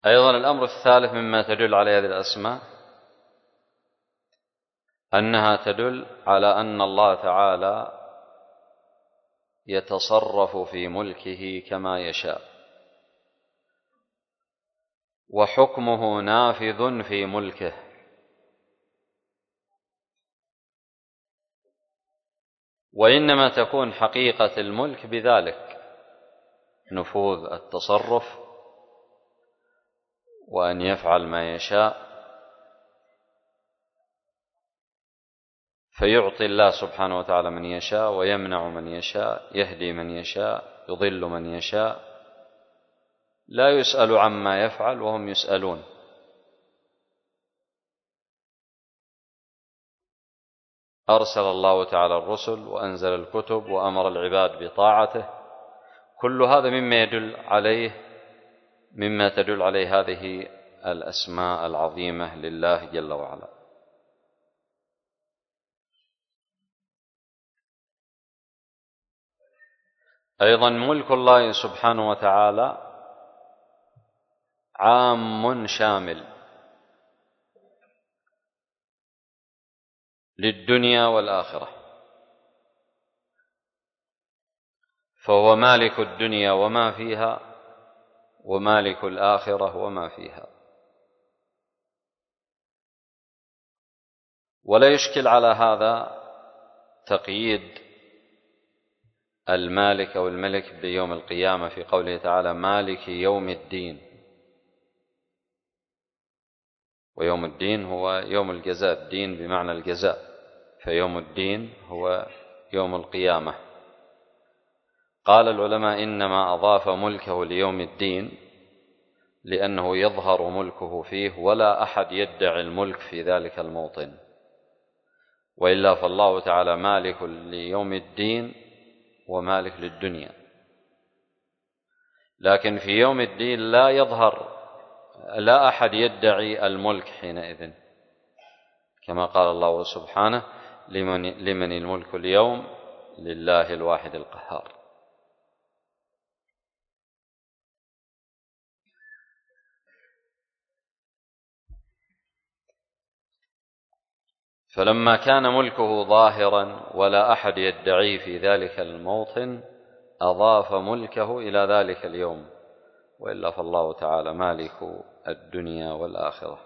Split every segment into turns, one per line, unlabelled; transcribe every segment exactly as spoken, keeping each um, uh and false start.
أيضا الأمر الثالث مما تدل عليه هذه الأسماء أنها تدل على أن الله تعالى يتصرف في ملكه كما يشاء، وحكمه نافذ في ملكه، وإنما تكون حقيقة الملك بذلك، نفوذ التصرف وأن يفعل ما يشاء. فيعطي الله سبحانه وتعالى من يشاء ويمنع من يشاء، يهدي من يشاء يضل من يشاء، لا يسأل عما يفعل وهم يسألون. أرسل الله تعالى الرسل وأنزل الكتب وأمر العباد بطاعته، كل هذا مما يدل عليه مما تدل عليه هذه الأسماء العظيمة لله جل وعلا. أيضا ملك الله سبحانه وتعالى عام شامل للدنيا والآخرة، فهو مالك الدنيا وما فيها، ومالك الآخرة وما فيها. ولا يشكل على هذا تقييد المالك أو الملك بيوم القيامة في قوله تعالى مالك يوم الدين، ويوم الدين هو يوم الجزاء، الدين بمعنى الجزاء، فيوم الدين هو يوم القيامة. قال العلماء إنما أضاف ملكه ليوم الدين لأنه يظهر ملكه فيه ولا أحد يدعي الملك في ذلك الموطن، وإلا فالله تعالى مالك ليوم الدين ومالك للدنيا، لكن في يوم الدين لا يظهر، لا أحد يدعي الملك حينئذ، كما قال الله سبحانه لمن, لمن الملك اليوم لله الواحد القهار. فلما كان ملكه ظاهرا ولا أحد يدعيه في ذلك الموطن أضاف ملكه إلى ذلك اليوم، وإلا فالله تعالى مالك الدنيا والآخرة.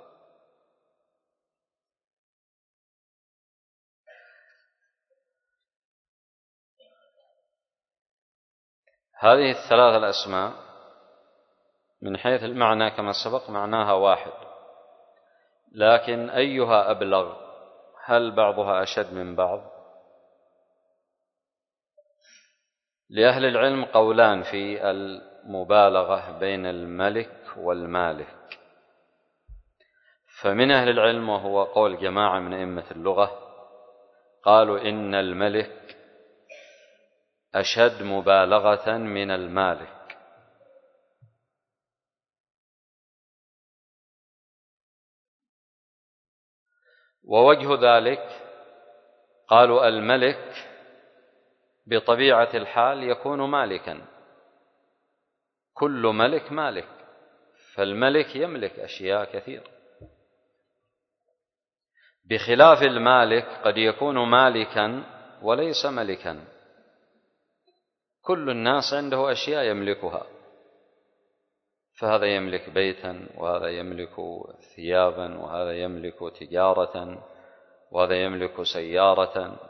هذه الثلاث الأسماء من حيث المعنى كما سبق معناها واحد، لكن أيها أبلغ؟ هل بعضها أشد من بعض؟ لأهل العلم قولان في المبالغة بين الملك والمالك. فمن أهل العلم وهو قول جماعة من أئمة اللغة قالوا إن الملك أشد مبالغة من المالك، ووجه ذلك قالوا الملك بطبيعة الحال يكون مالكا، كل ملك مالك، فالملك يملك أشياء كثيرة، بخلاف المالك قد يكون مالكا وليس ملكا، كل الناس عنده أشياء يملكها، فهذا يملك بيتا، وهذا يملك ثيابا، وهذا يملك تجارة، وهذا يملك سيارة،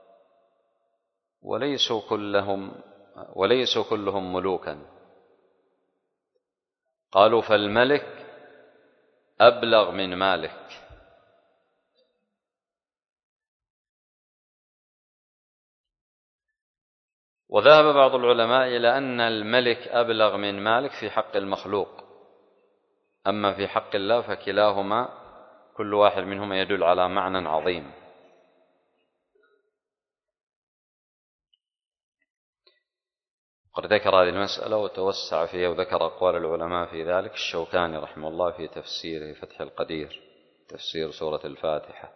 وليسوا كلهم وليسوا كلهم ملوكا. قالوا فالملك أبلغ من مالك. وذهب بعض العلماء إلى أن الملك أبلغ من مالك في حق المخلوق، أما في حق الله فكلاهما كل واحد منهما يدل على معنى عظيم. قد ذكر هذه المسألة وتوسع فيها وذكر أقوال العلماء في ذلك الشوكاني رحمه الله في تفسيره فتح القدير، تفسير سورة الفاتحة.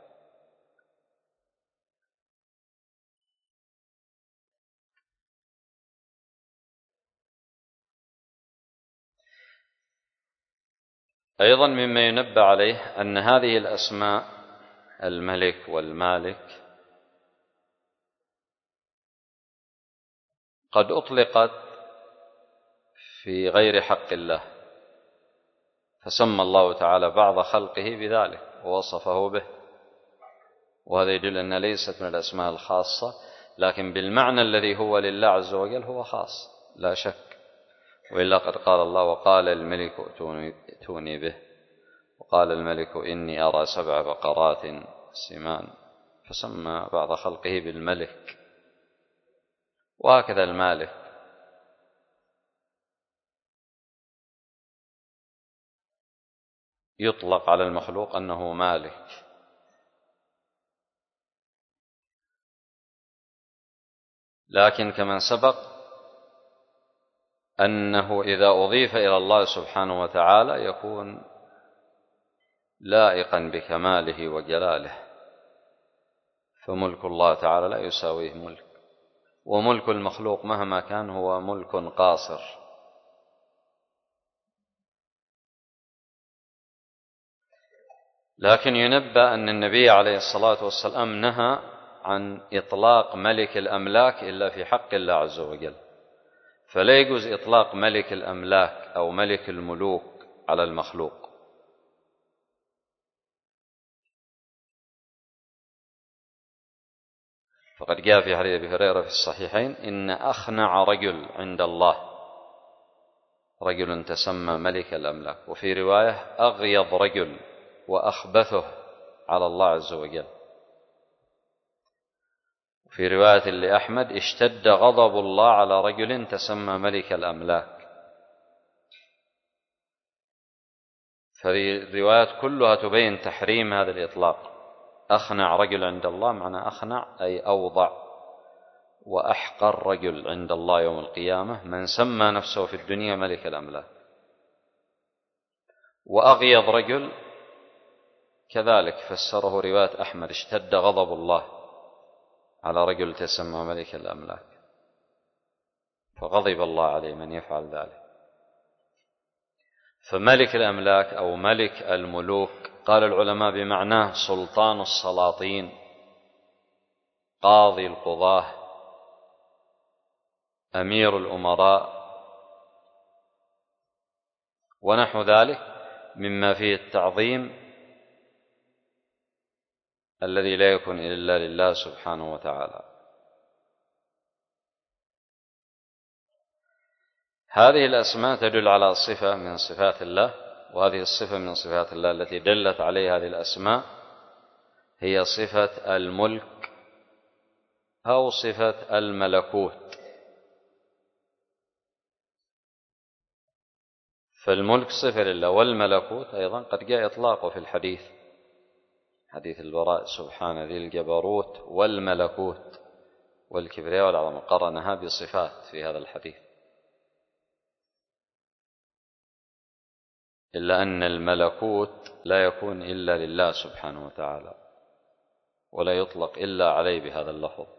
أيضا مما ينبه عليه أن هذه الأسماء الملك والمالك قد أطلقت في غير حق الله، فسمى الله تعالى بعض خلقه بذلك ووصفه به، وهذا يدل أنها ليست من الأسماء الخاصة، لكن بالمعنى الذي هو لله عز وجل هو خاص لا شك. وإلا قد قال الله: وقال الملك ائتوني به، وقال الملك إني أرى سبع بقرات سمان، فسمى بعض خلقه بالملك. وهكذا المالك يطلق على المخلوق أنه مالك، لكن كما سبق أنه إذا أضيف إلى الله سبحانه وتعالى يكون لائقا بكماله وجلاله، فملك الله تعالى لا يساويه ملك، وملك المخلوق مهما كان هو ملك قاصر. لكن ينبأ أن النبي عليه الصلاة والسلام نهى عن إطلاق ملك الأملاك إلا في حق الله عز وجل، فلا يجوز إطلاق ملك الأملاك أو ملك الملوك على المخلوق. فقد جاء في حديث أبي هريرة في الصحيحين: إن أخنع رجل عند الله رجل تسمى ملك الأملاك، وفي رواية أغيض رجل وأخبثه على الله عز وجل، وفي رواية لأحمد: اشتد غضب الله على رجل تسمى ملك الأملاك. فالروايات كلها تبين تحريم هذا الإطلاق. أخنع رجل عند الله معنى أخنع أي أوضع وأحقر رجل عند الله يوم القيامة من سمى نفسه في الدنيا ملك الأملاك. وأغيض رجل كذلك فسره رواية أحمد: اشتد غضب الله على رجل تسمى ملك الأملاك، فغضب الله عليه من يفعل ذلك. فملك الأملاك أو ملك الملوك قال العلماء بمعناه سلطان السلاطين، قاضي القضاة، أمير الأمراء، ونحو ذلك مما فيه التعظيم الذي لا يكون إلا لله سبحانه وتعالى. هذه الأسماء تدل على صفة من صفات الله، وهذه الصفة من صفات الله التي دلت عليها هذه الأسماء هي صفة الملك أو صفة الملكوت. فالملك صفة لله، والملكوت أيضا قد جاء إطلاقه في الحديث، حديث البراء: سبحان ذي الجبروت والملكوت والكبرياء والعظمة، قرنها بصفات في هذا الحديث. إلا أن الملكوت لا يكون إلا لله سبحانه وتعالى، ولا يطلق إلا عليه بهذا اللفظ.